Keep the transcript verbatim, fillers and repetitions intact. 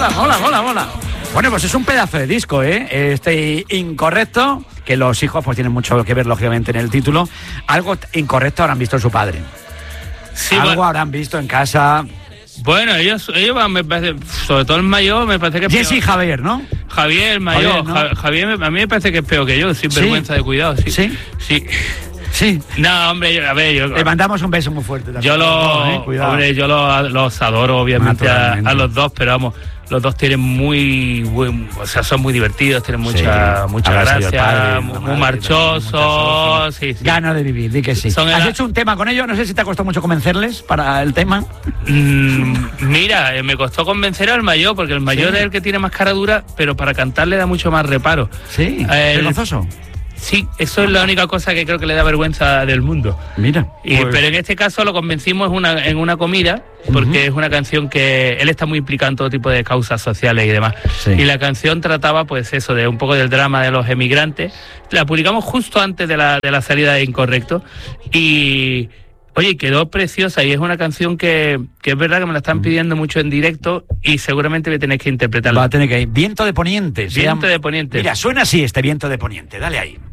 mola, mola, mola, mola. Bueno, pues es un pedazo de disco, ¿eh? Este Incorrecto, que los hijos pues tienen mucho que ver, lógicamente, en el título. Algo incorrecto habrán visto su padre. Sí, Algo bueno, habrán visto en casa. Bueno, ellos, ellos me parece, sobre todo el mayor, me parece que es Jesse y peor. Javier, ¿no? Javier, el mayor. Javier, ¿no? Ja- Javier, a mí me parece que es peor que yo, sin ¿Sí? vergüenza de cuidado. Sí. ¿Sí? Sí. Sí. No, hombre, yo, a ver, yo... Le mandamos un beso muy fuerte también. Yo los, ¿eh? Cuidado. hombre, yo los, los adoro, obviamente, a, Naturalmente. a los dos, pero vamos, los dos tienen muy, buen, o sea, son muy divertidos, tienen mucha, Sí. mucha Habrá sido el gracia, padre, muy, la muy madre, marchosos, sí, sí. Ganas de vivir, di que sí. Son ¿Has el- hecho un tema con ellos? No sé si te ha costado mucho convencerles para el tema. Mm, mira, eh, me costó convencer al mayor, porque el mayor Sí. es el que tiene más cara dura, pero para cantar le da mucho más reparo. Sí, El- vergonzoso. Sí, eso es la única cosa que creo que le da vergüenza del mundo. Mira. Y, pues- Pero en este caso lo convencimos una, en una comida, porque Ujú. es una canción que él está muy implicado en todo tipo de causas sociales y demás. Sí. Y la canción trataba, pues eso, de un poco del drama de los emigrantes. La publicamos justo antes de la, de la salida de Incorrecto. Y, oye, quedó preciosa. Y es una canción que, que es verdad que me la están pidiendo mucho en directo y seguramente me tenéis que interpretarla. Va a tener que ir. Viento de Poniente. se Viento llama. de Poniente. Mira, suena así este Viento de Poniente. Dale ahí.